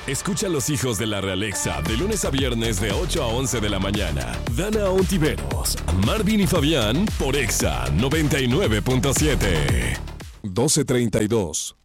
Escucha a los hijos de la Realexa de lunes a viernes de 8 a 11 de la mañana. Dana Ontiveros, Marvin y Fabián por Exa 99.7. 12:32.